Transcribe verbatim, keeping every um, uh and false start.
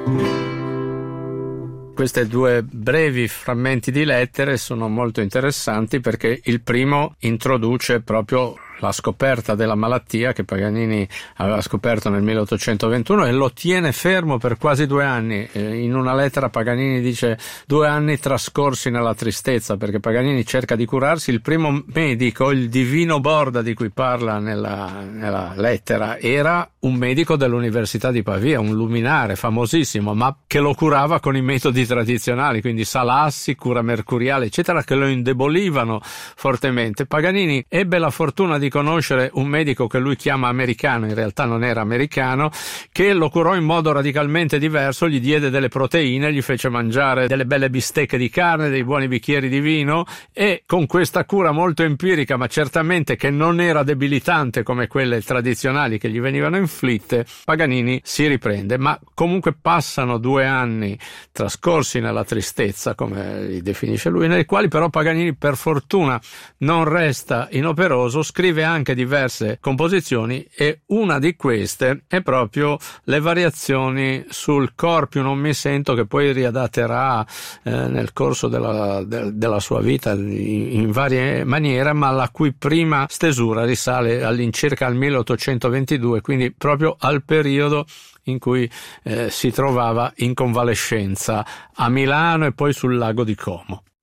Queste due brevi frammenti di lettere sono molto interessanti perché il primo introduce proprio la scoperta della malattia che Paganini aveva scoperto nel milleottocentoventuno e lo tiene fermo per quasi due anni. In una lettera Paganini dice due anni trascorsi nella tristezza, perché Paganini cerca di curarsi. Il primo medico, il divino Borda di cui parla nella, nella lettera, era un medico dell'Università di Pavia, un luminare famosissimo, ma che lo curava con i metodi tradizionali, quindi salassi, cura mercuriale, eccetera, che lo indebolivano fortemente. Paganini ebbe la fortuna di conoscere un medico che lui chiama americano, in realtà non era americano, che lo curò in modo radicalmente diverso, gli diede delle proteine, gli fece mangiare delle belle bistecche di carne, dei buoni bicchieri di vino, e con questa cura molto empirica, ma certamente che non era debilitante come quelle tradizionali che gli venivano inflitte, Paganini si riprende. Ma comunque passano due anni trascorsi nella tristezza, come li definisce lui, nei quali però Paganini per fortuna non resta inoperoso, scrive anche diverse composizioni, e una di queste è proprio le variazioni sul Corpio non mi sento, che poi riadatterà eh, nel corso della, de, della sua vita in, in varie maniere, ma la cui prima stesura risale all'incirca al milleottocentoventidue, quindi proprio al periodo in cui eh, si trovava in convalescenza a Milano e poi sul lago di Como.